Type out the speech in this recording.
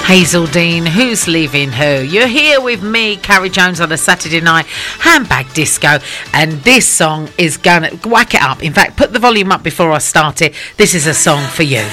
Hazeldean, Who's Leaving Who? You're here with me, Carrie Jones, on a Saturday night handbag disco, and this song is gonna whack it up. In fact, put the volume up before I start it. This is a song for you.